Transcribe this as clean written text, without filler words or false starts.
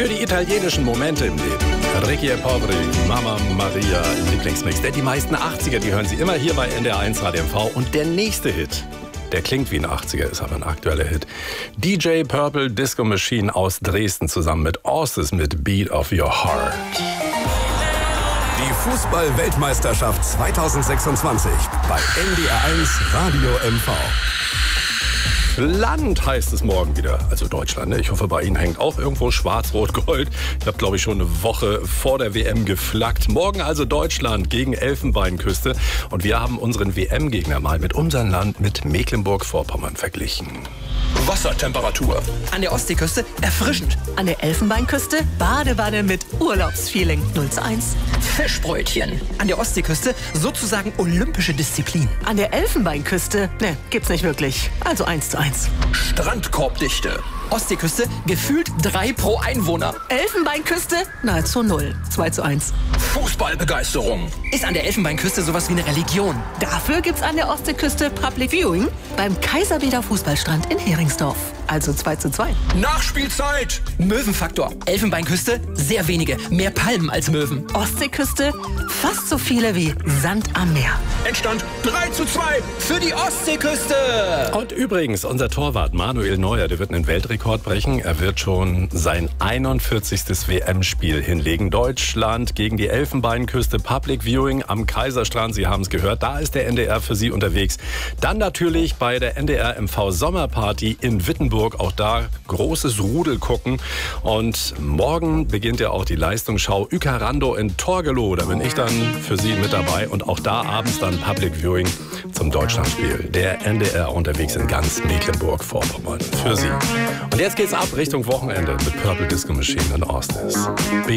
Für die italienischen Momente im Leben. Ricky e Poveri, Mama Maria, Lieblingsmix. Denn die meisten 80er, die hören Sie immer hier bei NDR1 Radio MV. Und der nächste Hit, der klingt wie ein 80er, ist aber ein aktueller Hit. DJ Purple Disco Machine aus Dresden zusammen mit Orsted mit Beat of Your Heart. Die Fußball-Weltmeisterschaft 2026 bei NDR1 Radio MV. Land heißt es morgen wieder, also Deutschland. Ne? Ich hoffe, bei Ihnen hängt auch irgendwo Schwarz-Rot-Gold. Ich habe, glaube ich, schon eine Woche vor der WM geflaggt. Morgen also Deutschland gegen Elfenbeinküste. Und wir haben unseren WM-Gegner mal mit unserem Land, mit Mecklenburg-Vorpommern verglichen. Wassertemperatur. An der Ostseeküste erfrischend. An der Elfenbeinküste Badewanne mit Urlaubsfeeling 0:1. Fischbrötchen. An der Ostseeküste sozusagen olympische Disziplin. An der Elfenbeinküste, ne, gibt's nicht wirklich. Also 1:1. Strandkorbdichte. Ostseeküste gefühlt 3 pro Einwohner. Elfenbeinküste nahezu 0. 2:1. Fußballbegeisterung. Ist an der Elfenbeinküste sowas wie eine Religion. Dafür gibt's an der Ostseeküste Public Viewing beim Kaiserwieder Fußballstrand in Heringsdorf. Also 2:2. Nachspielzeit. Möwenfaktor. Elfenbeinküste sehr wenige. Mehr Palmen als Möwen. Ostseeküste fast so viele wie Sand am Meer. Endstand 3:2 für die Ostseeküste. Und übrigens, unser Torwart Manuel Neuer, der wird einen Weltrekord brechen. Er wird schon sein 41. WM-Spiel hinlegen. Deutschland gegen die Elfenbeinküste, Public Viewing am Kaiserstrand. Sie haben es gehört, da ist der NDR für Sie unterwegs. Dann natürlich bei der NDR MV Sommerparty in Wittenberg. Auch da großes Rudel gucken. Und morgen beginnt ja auch die Leistungsschau Ykarando in Torgelow. Da bin ich dann für Sie mit dabei. Und auch da abends dann Public Viewing zum Deutschlandspiel. Der NDR unterwegs in ganz Mecklenburg-Vorpommern. Für Sie. Und jetzt geht's ab Richtung Wochenende mit Purple Disco Machine und Orsted.